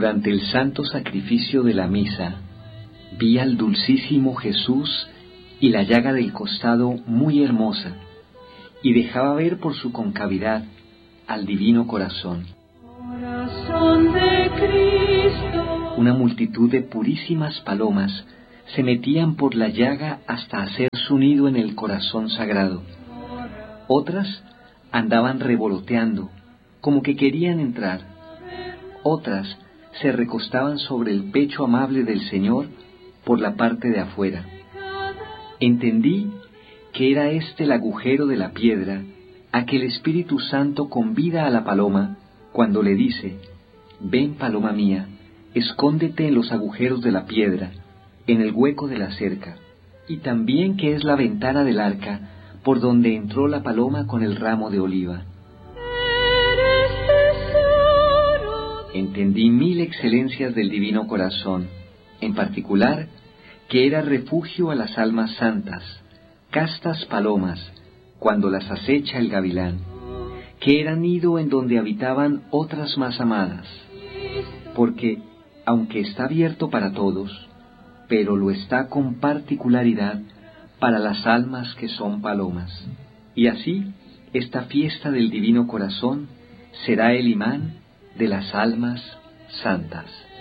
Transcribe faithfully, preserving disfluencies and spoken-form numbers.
Durante el santo sacrificio de la misa, vi al dulcísimo Jesús y la llaga del costado muy hermosa, y dejaba ver por su concavidad al divino corazón. Corazón de Cristo. Una multitud de purísimas palomas se metían por la llaga hasta hacer su nido en el corazón sagrado. Otras andaban revoloteando, como que querían entrar. Otras se recostaban sobre el pecho amable del Señor por la parte de afuera. Entendí que era este el agujero de la piedra a que el Espíritu Santo convida a la paloma cuando le dice: ven, paloma mía, escóndete en los agujeros de la piedra, en el hueco de la cerca, y también que es la ventana del arca por donde entró la paloma con el ramo de oliva. Entendí mil excelencias del divino corazón, en particular que era refugio a las almas santas, castas palomas, cuando las acecha el gavilán, que era nido en donde habitaban otras más amadas, porque, aunque está abierto para todos, pero lo está con particularidad para las almas que son palomas. Y así, esta fiesta del divino corazón será el imán de las almas santas.